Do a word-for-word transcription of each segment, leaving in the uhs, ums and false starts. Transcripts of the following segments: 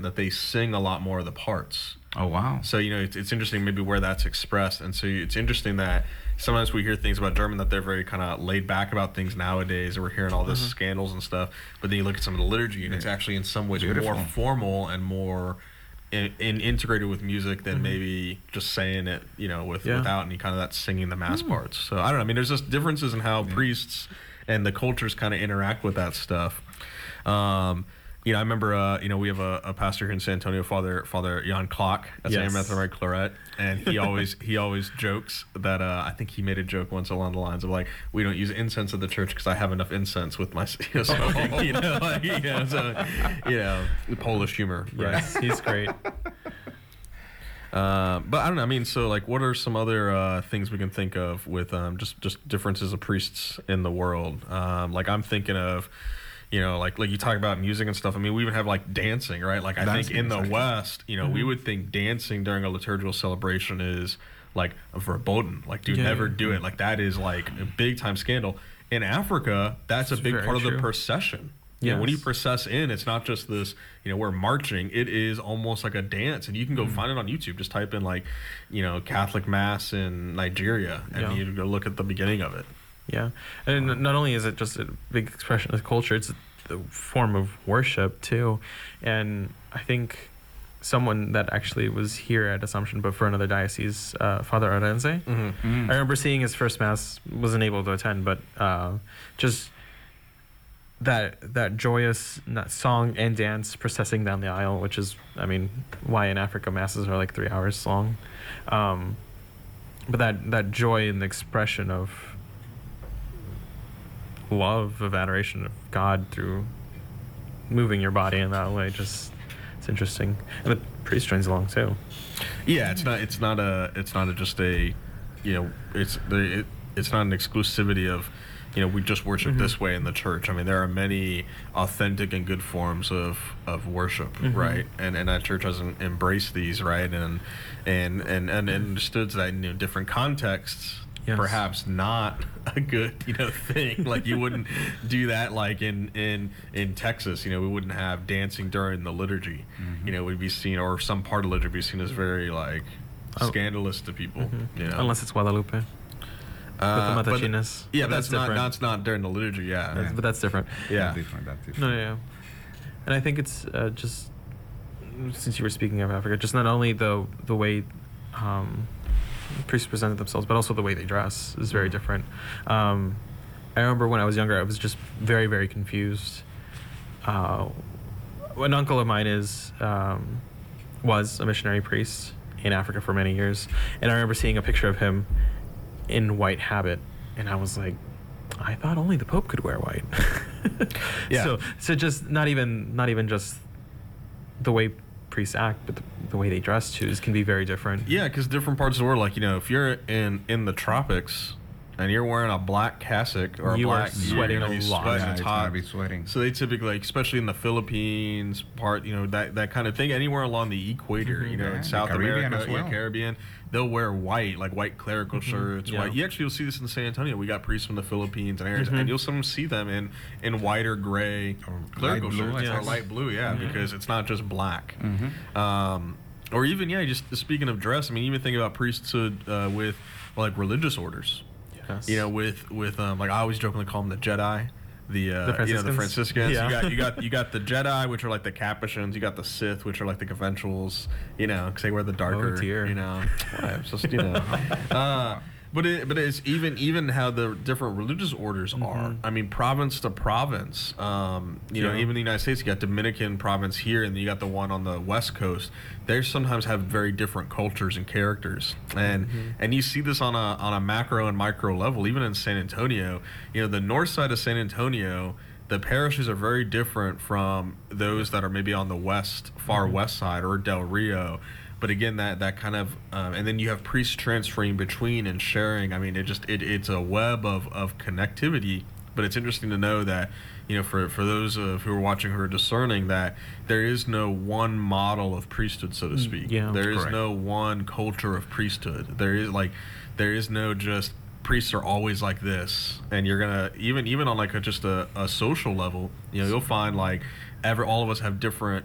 instrument that they sing a lot more of the parts. Oh, wow. So, you know, it's, it's interesting maybe where that's expressed. And so it's interesting that sometimes we hear things about German that they're very kind of laid back about things nowadays, or we're hearing all this mm-hmm. scandals and stuff. But then you look at some of the liturgy, and it's actually in some ways Beautiful. more formal and more in, in integrated with music than mm-hmm. maybe just saying it, you know, with yeah. without any kind of that singing the mass mm. parts. So I don't know. I mean, there's just differences in how yeah. priests and the cultures kind of interact with that stuff. Um, you know, I remember, uh, you know, we have a, a pastor here in San Antonio, Father Father Jan Klock at yes. Saint Matthew Mary Claret, and he always he always jokes that uh, I think he made a joke once along the lines of like, we don't use incense at the church because I have enough incense with my you know, smoking, you know, like, you know, so you know, Polish humor. Right? Yes, he's great. Uh, but I don't know. I mean, so like, what are some other uh, things we can think of with um, just just differences of priests in the world? Um, like I'm thinking of. You know, like like you talk about music and stuff. I mean, we even have like dancing, right? Like I dancing, think in the exactly. West, you know, mm-hmm. we would think dancing during a liturgical celebration is like verboten. Like, dude, yeah, never yeah. do it. Like that is like a big time scandal. In Africa, that's, that's a big part true. of the procession. Yeah, you know, when you process in, it's not just this, you know, we're marching. It is almost like a dance, and you can go mm-hmm. find it on YouTube. Just type in like, you know, Catholic Mass in Nigeria, and yeah. you go look at the beginning of it. Yeah, and not only is it just a big expression of culture, it's the form of worship too. And I think someone that actually was here at Assumption, but for another diocese, uh, Father Orense, mm-hmm. mm-hmm. I remember seeing his first Mass, wasn't able to attend, but uh, just that that joyous that song and dance processing down the aisle, which is, I mean, why in Africa Masses are like three hours long. Um, but that, that joy and the expression of love, of adoration of God through moving your body in that way, just it's interesting. And the priest joins along too. Yeah, it's not it's not a it's not a, just a you know it's it, it's not an exclusivity of you know we just worship mm-hmm. this way in the church. I mean, there are many authentic and good forms of of worship, mm-hmm. right? And and that church doesn't embrace these, right? And and and and understood that in you know, different contexts. Yes. Perhaps not a good, you know, thing. Like you wouldn't do that like in, in, in Texas. You know, we wouldn't have dancing during the liturgy. Mm-hmm. You know, we'd be seen, or some part of liturgy would be seen as very like oh. scandalous to people. Mm-hmm. You know? Unless it's Guadalupe. Uh, with the Matachinas. Yeah, but that's, that's not that's not during the liturgy. Yeah, yeah. But that's different. Yeah, different. That's different. No, yeah. And I think it's uh, just since you were speaking of Africa, just not only the the way. Um, priests presented themselves, but also the way they dress is very different. Um, I remember when I was younger, I was just very, very confused. Uh, an uncle of mine is um, was a missionary priest in Africa for many years, and I remember seeing a picture of him in white habit, and I was like, I thought only the Pope could wear white. yeah. So, so just not even not even just the way priests act, but the, the way they dress too is, can be very different. Yeah, because different parts of the world, like, you know, if you're in in the tropics and you're wearing a black cassock or you a black, are sweating you're a lot. Sweating, Yeah, it's it's hot. gonna be sweating. So they typically, like, especially in the Philippines part, you know, that that kind of thing, anywhere along the equator, mm-hmm. you know, yeah, in South Caribbean America, as well. yeah, Caribbean, they'll wear white, like white clerical mm-hmm. shirts. Yeah. White. You actually will see this in San Antonio. We got priests from the Philippines and areas, mm-hmm. and you'll sometimes see them in in white or gray or clerical light blue, shirts yes. or light blue, yeah, mm-hmm. because it's not just black. Mm-hmm. Um, or even, yeah, just speaking of dress, I mean, even think about priesthood uh, with like religious orders. Yes. You know, with with um, like I always jokingly call them the Jedi, the, uh, the you know the Franciscans. Yeah. You got you got you got the Jedi, which are like the Capuchins. You got the Sith, which are like the conventuals. You know, because they wear the darker. Oh, dear. You know, it's just you know. Uh, But it, but it's even even how the different religious orders mm-hmm. are. I mean, province to province. Um, you yeah. know, even in the United States, you got Dominican province here, and you got the one on the West Coast. They sometimes have very different cultures and characters, and mm-hmm. and you see this on a on a macro and micro level. Even in San Antonio, you know, the north side of San Antonio, the parishes are very different from those that are maybe on the west, far mm-hmm. west side, or Del Rio. But again, that that kind of, um, and then you have priests transferring between and sharing. I mean, it just it, it's a web of, of connectivity. But it's interesting to know that, you know, for for those of who are watching who are discerning, that there is no one model of priesthood, so to speak. Yeah, there is correct. no one culture of priesthood. There is like, there is no just priests are always like this, and you're gonna even even on like a, just a, a social level, you know, you'll find like ever all of us have different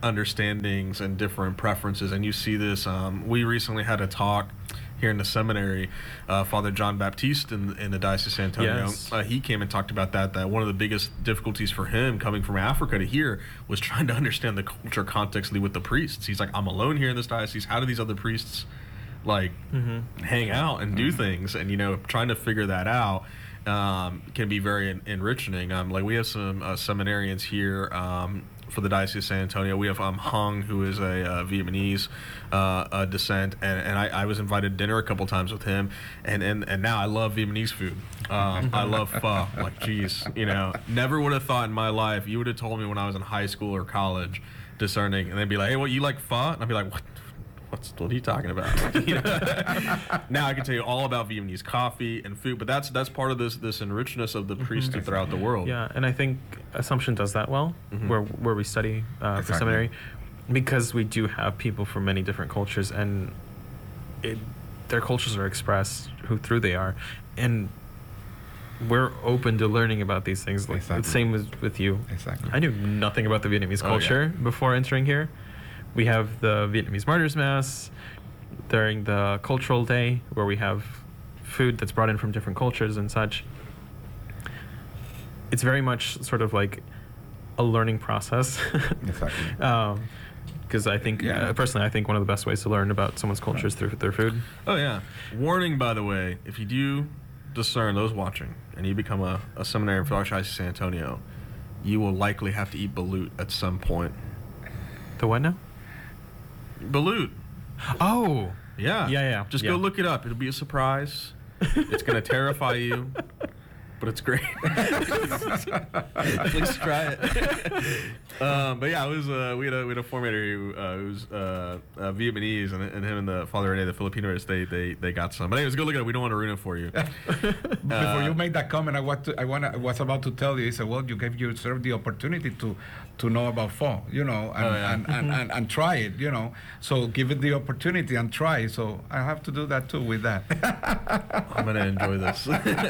understandings and different preferences, and you see this. Um, we recently had a talk here in the seminary. Uh, Father John Baptiste in, in the Diocese of San Antonio, Yes. uh, he came and talked about that, that one of the biggest difficulties for him coming from Africa to here was trying to understand the culture context with the priests. He's like, I'm alone here in this diocese. How do these other priests like Mm-hmm. hang out and do things? And, you know, trying to figure that out um, can be very en- enriching. Um, like we have some uh, seminarians here um, for the Diocese of San Antonio. We have um, Hung, who is a uh, Vietnamese uh, uh, descent, and, and I, I was invited to dinner a couple times with him, and, and, and now I love Vietnamese food. Um, I love pho. Like, geez, you know, never would have thought in my life, you would have told me when I was in high school or college, discerning, and they'd be like, hey, what, you like pho? And I'd be like, what? What's, what are you talking about? You know? Now I can tell you all about Vietnamese coffee and food, but that's that's part of this this enrichedness of the priesthood throughout the world. Yeah, and I think Assumption does that well, Mhm. where where we study uh, for Exactly. seminary, because we do have people from many different cultures, and it, their cultures are expressed who through they are, and we're open to learning about these things. Like Exactly. the same with with you. Exactly. I knew nothing about the Vietnamese Oh, culture before entering here. We have the Vietnamese Martyrs Mass during the Cultural Day, where we have food that's brought in from different cultures and such. It's very much sort of like a learning process. Exactly. Because I think, Yeah. uh, personally, I think one of the best ways to learn about someone's culture is through their food. Oh yeah. Warning, by the way, if you do discern, those watching, and you become a, a seminarian for Archdiocese of San Antonio, you will likely have to eat balut at some point. The what now? Balut. Oh! Yeah. Yeah, yeah, Just yeah. go look it up. It'll be a surprise. It's going to terrify you, but it's great. Please try it. um, but yeah, it was uh, we had a we had a formator who uh, who's uh, uh, Vietnamese, and, and him and the Father Rene, the Filipinos, they they they got some. But anyways, go look at it. We don't want to ruin it for you. Before you make that comment, I want to, I want I was about to tell you. I said, well, you gave yourself the opportunity to to know about pho, you know, and, Oh, yeah. and, and, and, and try it, you know. So give it the opportunity and try. So I have to do that too with that. I'm gonna enjoy this.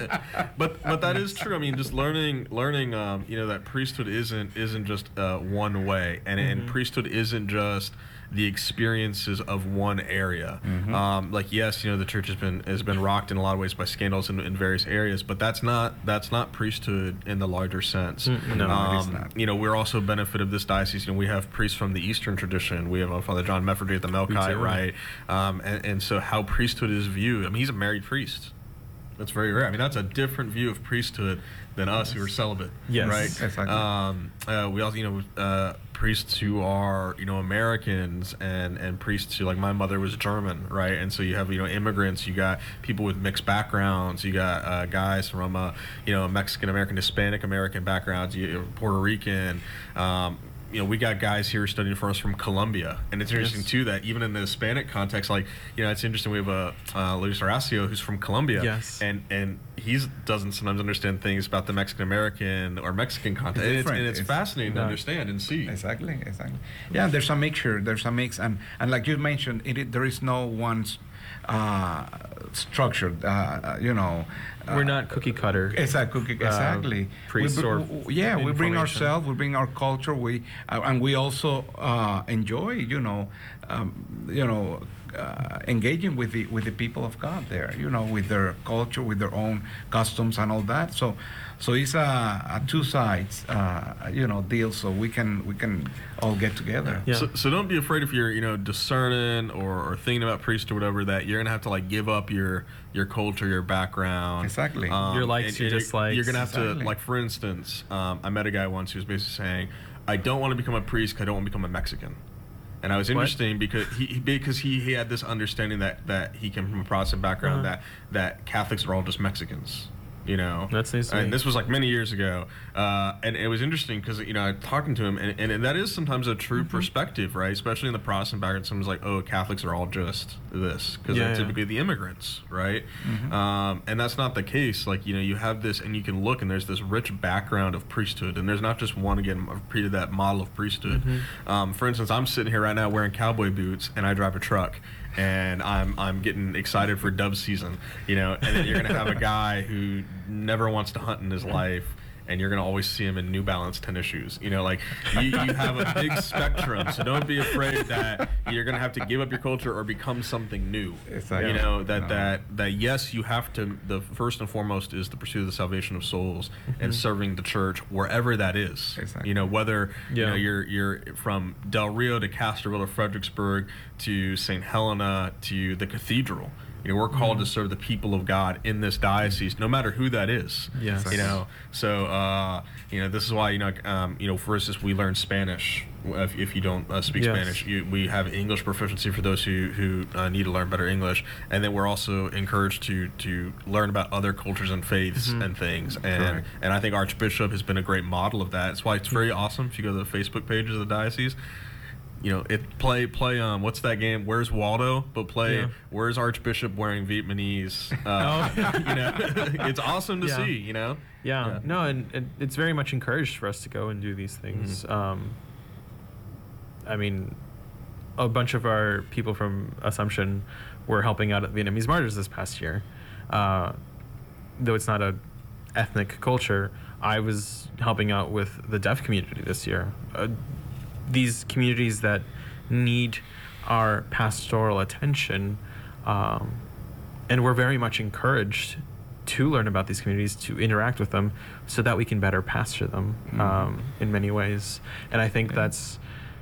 but but that is true. I mean, just learning learning um, you know, that priesthood isn't isn't just uh, one way, and and priesthood isn't just the experiences of one area. Mhm. Um, like yes, you know, the church has been has been rocked in a lot of ways by scandals in, in various areas, but that's not that's not priesthood in the larger sense. Mm, no, um, it is not. You know, we're also benefit of this diocese. You know, we have priests from the Eastern tradition. We have uh, Father John Mefferdry at the Melkite, too. right? Um, and, and so how priesthood is viewed. I mean, he's a married priest. That's very rare. I mean, that's a different view of priesthood than us who are celibate. Yes. Right. Exactly. Um, uh, we also, you know, uh, priests who are, you know, Americans, and and priests who, like my mother was German, right? And so you have, you know, immigrants. You got people with mixed backgrounds. You got uh, guys from, uh, you know, Mexican American, Hispanic American backgrounds. You Puerto Rican. Um, you know, we got guys here studying for us from Colombia, and it's interesting Yes. too that even in the Hispanic context, like, you know, it's interesting. We have a uh, Luis Horacio who's from Colombia, Yes. and and he doesn't sometimes understand things about the Mexican American or Mexican context, and it's, different. and it's, It's- fascinating to No. understand and see. Exactly, exactly. Yeah, there's a mixture. There's a mix, and and like you mentioned, it, it- there is no one uh, structured. Uh, you know, uh, We're not cookie cutter. Exactly, exactly. priests we, br- or w- yeah, we bring information. ourselves, we bring our culture, we uh, and we also uh, enjoy, you know, um, you know, uh, engaging with the with the people of God there, you know, with their culture, with their own customs and all that. So, so it's a, a two sides, uh, you know, deal. So we can we can all get together. Yeah. So, so don't be afraid if you're, you know, discerning or, or thinking about priest or whatever, that you're gonna have to like give up your your culture, your background, Exactly. Your likes, and- your and dislikes. You're gonna have Exactly. to, like, for instance, um, I met a guy once who was basically saying, "I don't want to become a priest because I don't want to become a Mexican." And I was What? interesting because he, he because he, he had this understanding that, that he came from a Protestant background, Uh-huh. that that Catholics are all just Mexicans. You know, That's nice to and me. this was like many years ago, uh, and it was interesting because, you know, talking to him, and, and, and that is sometimes a true Mm-hmm. perspective, right? Especially in the Protestant background, someone's like, "Oh, Catholics are all just this," because Yeah, they're yeah. typically the immigrants, right? Mhm. Um, and that's not the case. Like, you know, you have this, and you can look, and there's this rich background of priesthood, and there's not just one, again, I've repeated that model of priesthood. Mm-hmm. Um, for instance, I'm sitting here right now wearing cowboy boots, and I drive a truck, and I'm I'm getting excited for dove season, you know, and then you're gonna have a guy who never wants to hunt in his life, and you're gonna always see them in New Balance tennis shoes. You know, like you, you have a big spectrum, so don't be afraid that you're gonna have to give up your culture or become something new. Exactly. You know that No. that that yes, you have to. The first and foremost is the pursuit of the salvation of souls and serving the church wherever that is. Exactly. You know, whether you Yeah. know you're you're from Del Rio to Castroville to Fredericksburg to Saint Helena to the cathedral. You know, we're called to serve the people of God in this diocese, no matter who that is. Yes. You know, so uh, you know this is why you know um, you know for instance we learn Spanish if, if you don't uh, speak Yes. Spanish. You, we have English proficiency for those who who uh, need to learn better English, and then we're also encouraged to to learn about other cultures and faiths and things. And Correct. and I think Archbishop has been a great model of that. That's why it's very awesome if you go to the Facebook pages of the diocese. You know, it play play um what's that game? Where's Waldo? But play Yeah. Where's Archbishop wearing Vietnamese? Uh, you know, it's awesome to Yeah. see. You know, Yeah, Yeah. no, and, and it's very much encouraged for us to go and do these things. Um, I mean, a bunch of our people from Assumption were helping out at Vietnamese Martyrs this past year. Uh, though it's not a ethnic culture, I was helping out with the deaf community this year. Uh, these communities that need our pastoral attention, um, and we're very much encouraged to learn about these communities, to interact with them, so that we can better pastor them um, in many ways. And I think that's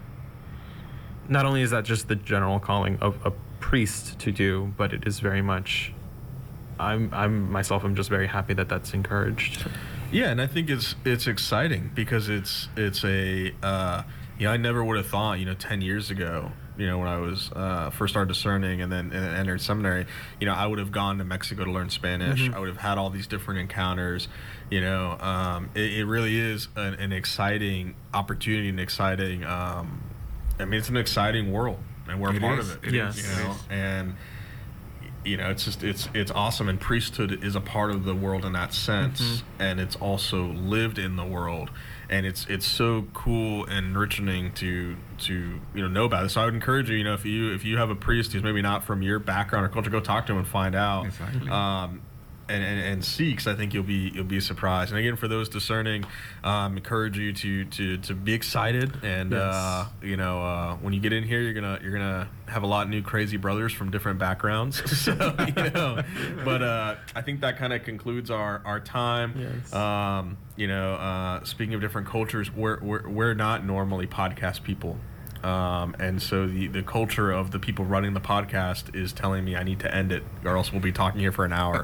not only is that just the general calling of a priest to do, but it is very much. I'm I'm myself. I'm just very happy that that's encouraged. yeah, and I think it's it's exciting because it's it's a uh, you know I never would have thought you know ten years ago. You know, when I was uh, first started discerning and then and then entered seminary, you know, I would have gone to Mexico to learn Spanish. Mhm. I would have had all these different encounters. You know, um, it, it really is an, an exciting opportunity, an exciting. Um, I mean, it's an exciting world, and we're a It part is. of it. It Yes. You is. It know, is. and you know, it's just it's it's awesome, and priesthood is a part of the world in that sense, Mhm. and it's also lived in the world, and it's it's so cool and enriching to to you know know about it. So I would encourage you, you know, if you if you have a priest who's maybe not from your background or culture, go talk to him and find out. Exactly. Um, and, and, and see, because I think you'll be you'll be surprised. And again, for those discerning, um, encourage you to to to be excited. And Yes. uh, you know, uh, when you get in here, you're gonna you're gonna have a lot of new crazy brothers from different backgrounds. So you know, but uh, I think that kind of concludes our our time. Yes. Um, you know, uh, speaking of different cultures, we're we're we're not normally podcast people. Um, and so the, the culture of the people running the podcast is telling me I need to end it, or else we'll be talking here for an hour.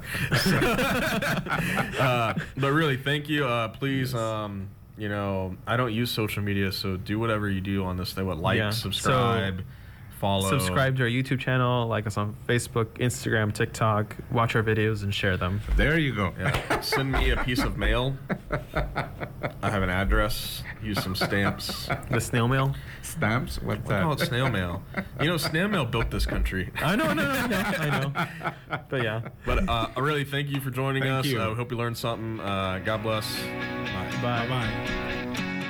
uh, but really, thank you. Uh, please, um, you know, I don't use social media, so do whatever you do on this thing. What like, Yeah. subscribe, follow, Subscribe to our YouTube channel, like us on Facebook, Instagram, TikTok, watch our videos, and share them. There you go. Yeah. Send me a piece of mail. I have an address. Use some stamps. The snail mail. Stamps? What's We that? call it snail mail. You know, snail mail built this country. I know, no, no, no, I know. But yeah. But uh, I really thank you for joining Thank us. you. I hope you learned something. Uh, God bless. Bye. Bye. Bye-bye.